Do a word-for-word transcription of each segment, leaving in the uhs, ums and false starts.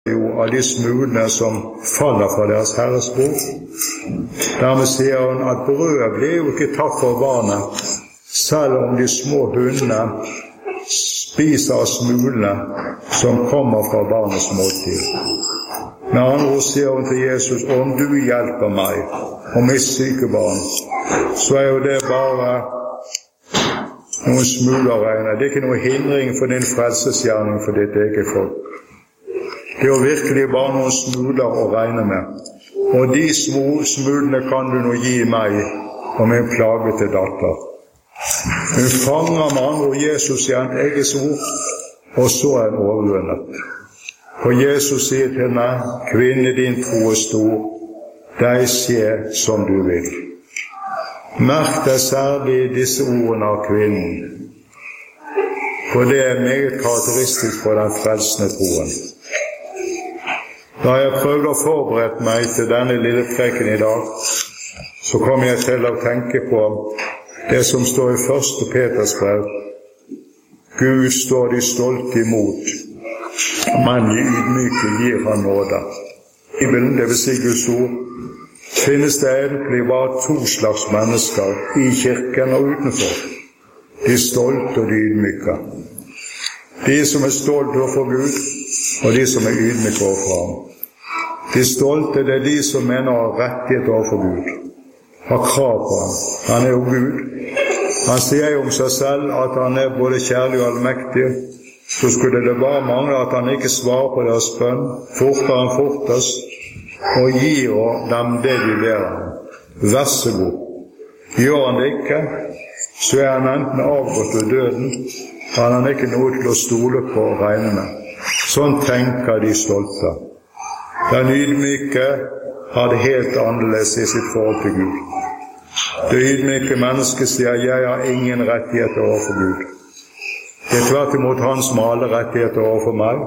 jo av de smulene som faller fra deres Herres bord. Dermed sier hun at brødet blir jo ikke tatt for barnet, selv om de små hundene spiser av smulene som kommer fra barnets måltid. Med andre ord sier hun til Jesus, om du hjelper meg og mitt syke barn, så er jo det bare noen smuler å regne. Det er ikke noe hindring for din frelsesgjerning for ditt eget folk. Det er jo virkelig bare noen smuler å regne med. Og de smulene kan du nå gi meg og min plagete datter. Hun fanger med andre ord Jesus i hans eget ord, og så er hun overvunnet. For Jesus sier til meg, kvinne, din tro er stor, deg skje som du vil. Merk deg særlig disse ordene av kvinnen, for det er meget karakteristisk for den frelsende troen. Da jeg prøvde å forberede meg til denne lille preken i dag, så kom jeg til å tenke på det som står i første Peters brev. Gud står de stolte imot, men de ydmyke gir han nåde. I Bibelen, det vil si Guds ord, finnes det egentlig bare to slags mennesker i kirken og utenfor. De stolte og de ydmyke. De som er stolte overfor Gud, og de som er ydmyke overfor ham. De stolte, det er de som mener å ha rettighet overfor Gud, har krav på ham. Han er jo Gud. Han sier jo om seg selv at han er både kjærlig og allmektig. Så skulle det bare mangle at han ikke svarer på deres bønn fortere enn fortest, og gir dem det de ber ham. Vær så god. Gjør han det ikke, så er han enten avgått ved døden, han har ikke noe til å stole på og regne med. Sånn tenker de stolte. Den ydmyke har det helt annerledes i sitt forhold til Gud. Det ydmyke mennesket sier, jeg har ingen rettigheter overfor Gud. Det er tvert imot han som har alle rettigheter overfor meg.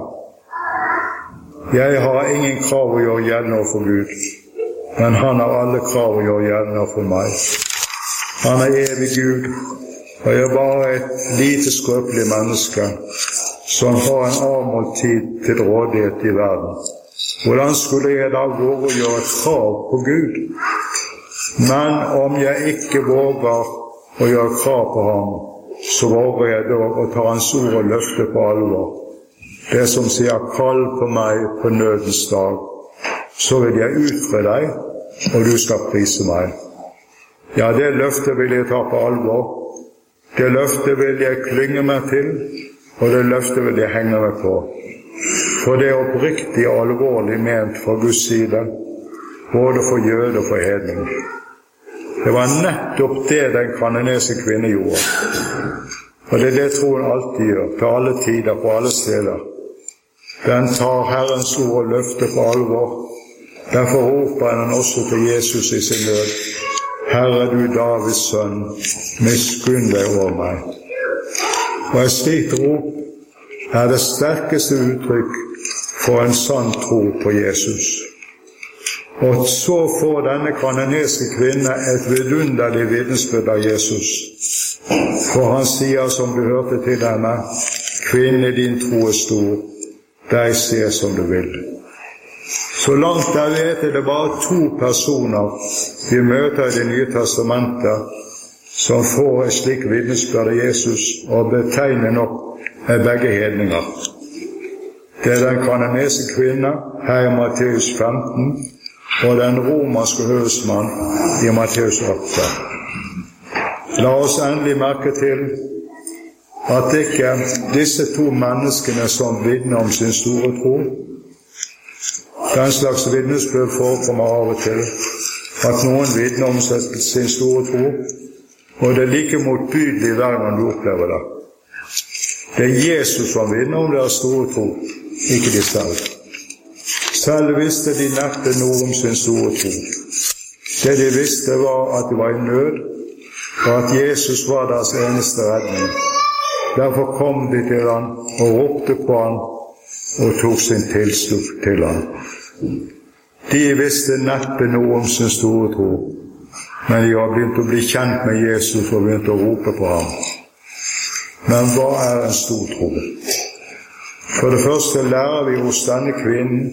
Jeg har ingen krav å gjøre gjeldende overfor Gud, men han har alle krav å gjøre gjeldende overfor meg. Han er evig Gud, og jeg er bare et lite skrøpelig menneske som har en avmålt tid til rådighet i verden. Hvordan skulle jeg da våge å gjøre krav på Gud? Men om jeg ikke våger å gjøre krav på ham, så våger jeg da å ta hans ord og løfte på alvor. Det som sier, kall på meg på nødens dag, så vil jeg utfri deg, og du skal prise meg. Ja, det løftet vil jeg ta på alvor. Det løftet vil jeg klynge meg til, og det løftet vil jeg henge meg på. For det er oppriktig og alvorlig ment fra Guds side, både for jøde og for hedning. Det var nettopp det den kananeiske kvinne gjorde. Og det er det troen alltid gjør, til alle tider, på alle steder. Den tar Herrens ord og løfter på alvor. Derfor roper den også til Jesus i sin nød. Herre, du Davids sønn, miskunn deg over meg. Og et slikt rop er det sterkeste uttrykk for en sann tro på Jesus. Og så får denne kananeiske kvinne et vidunderlig vitnesbyrd av Jesus. For han sier, som du hørte til henne, kvinne, din tro er stor, deg se som du vil. Så langt jeg vet er det bare to personer vi møter i Det nye testamentet som får et slik vitnesbyrd av Jesus, og betegner nok er begge hedninger. Det er den kananeiske kvinne her i Matteus femten, og den romerske høvedsmann i Matteus åtte. La oss endelig merke til at ikke disse to menneskene som vitner om sin store tro, den slags vitnesbyrd forekommer av og til, at noen vitner om sin store tro, og det er like motbydelig hver gang du opplever det. Det er Jesus som vitner om deres store tro, ikke de selv. Selv visste de neppe noe om sin store tro. Det de visste var at de var i nød, og at Jesus var deres eneste redning. Derfor kom de til han og ropte på han og tok sin tilflukt til han. De visste neppe noe om sin store tro, men de har begynt å bli kjent med Jesus og begynt å rope på ham. Men hva er en stor tro? For det første lærer vi hos denne kvinnen